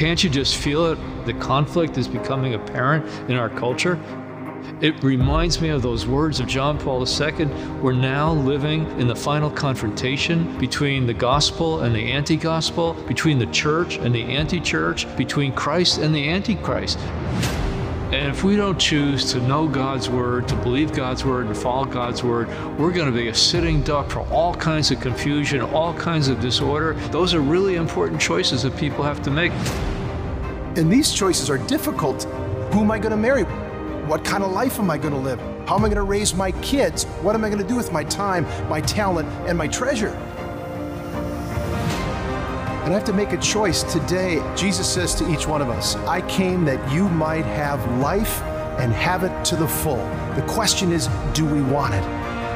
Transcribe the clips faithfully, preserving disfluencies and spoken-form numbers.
Can't you just feel it? The conflict is becoming apparent in our culture. It reminds me of those words of John Paul the Second. We're now living in the final confrontation between the gospel and the anti-gospel, between the church and the anti-church, between Christ and the antichrist. And if we don't choose to know God's word, to believe God's word, and follow God's word, we're going to be a sitting duck for all kinds of confusion, all kinds of disorder. Those are really important choices that people have to make. And these choices are difficult. Who am I going to marry? What kind of life am I going to live? How am I going to raise my kids? What am I going to do with my time, my talent, and my treasure? And I have to make a choice today. Jesus says to each one of us, I came that you might have life and have it to the full. The question is, do we want it?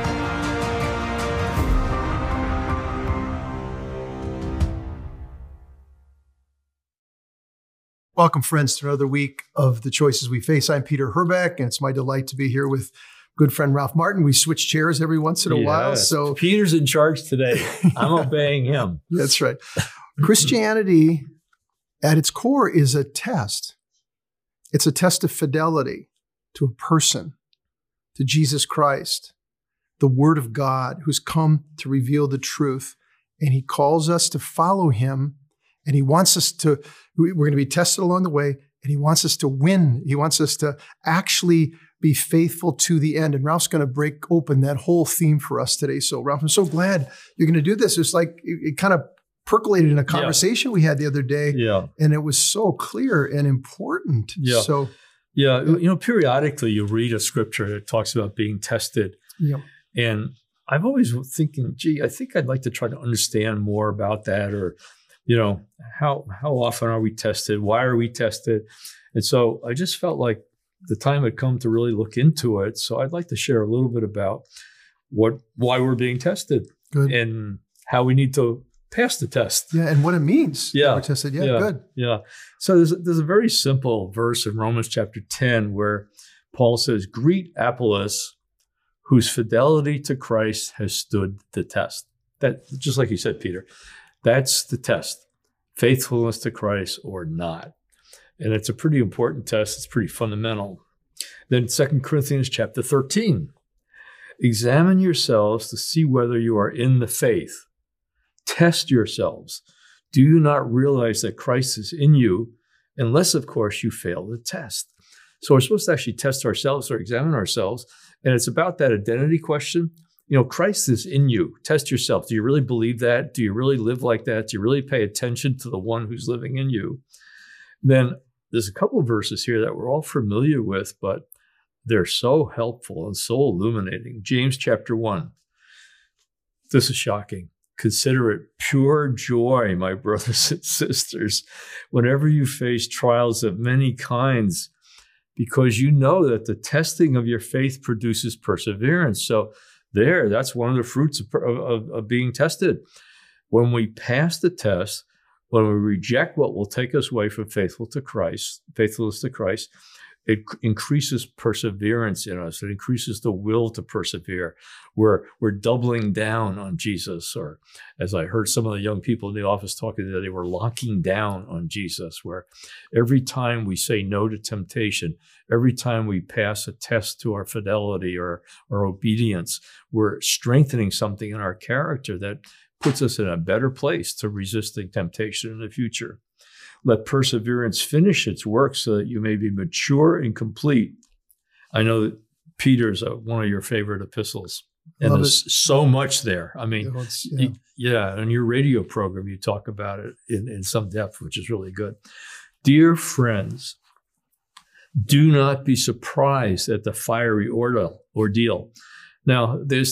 Welcome, friends, to another week of The Choices We Face. I'm Peter Herbeck, and it's my delight to be here with good friend Ralph Martin. We switch chairs every once in a yeah, while. So Peter's in charge today. I'm obeying him. That's right. Christianity, at its core, is a test. It's a test of fidelity to a person, to Jesus Christ, the Word of God, who's come to reveal the truth. And he calls us to follow him. And he wants us to, we're going to be tested along the way. And he wants us to win. He wants us to actually be faithful to the end. And Ralph's going to break open that whole theme for us today. So Ralph, I'm so glad you're going to do this. It's like, it, it kind of percolated in a conversation yeah. we had the other day. Yeah. And it was so clear and important. Yeah. So, yeah. You know, periodically you read a scripture that talks about being tested. Yeah. And I've always thinking, gee, I think I'd like to try to understand more about that, or, you know, how, how often are we tested? Why are we tested? And so I just felt like the time had come to really look into it. So I'd like to share a little bit about what, why we're being tested. Good. And how we need to pass the test. Yeah, and what it means. Yeah. That we're tested. Yeah, yeah, good. Yeah. So there's, there's a very simple verse in Romans chapter ten where Paul says, greet Apollos, whose fidelity to Christ has stood the test. That, just like you said, Peter, that's the test. Faithfulness to Christ or not. And it's a pretty important test. It's pretty fundamental. Then Second Corinthians chapter thirteen, examine yourselves to see whether you are in the faith. Test yourselves. Do you not realize that Christ is in you, unless, of course, you fail the test? So we're supposed to actually test ourselves or examine ourselves. And it's about that identity question. You know, Christ is in you. Test yourself. Do you really believe that? Do you really live like that? Do you really pay attention to the one who's living in you? Then there's a couple of verses here that we're all familiar with, but they're so helpful and so illuminating. James chapter one. This is shocking. Consider it pure joy, my brothers and sisters, whenever you face trials of many kinds, because you know that the testing of your faith produces perseverance. So there, that's one of the fruits of, of, of being tested. When we pass the test, when we reject what will take us away from faithful to Christ, faithfulness to Christ, it increases perseverance in us. It increases the will to persevere. We're, we're doubling down on Jesus, or as I heard some of the young people in the office talking today, we're locking down on Jesus, where every time we say no to temptation, every time we pass a test to our fidelity or our obedience, we're strengthening something in our character that puts us in a better place to resisting temptation in the future. Let perseverance finish its work so that you may be mature and complete. I know that Peter's a, one of your favorite epistles, and Love there's it. so much there. I mean, Yeah, it's- y- yeah. yeah, in your radio program, you talk about it in, in some depth, which is really good. Dear friends, do not be surprised at the fiery ordeal. ordeal. Now, there's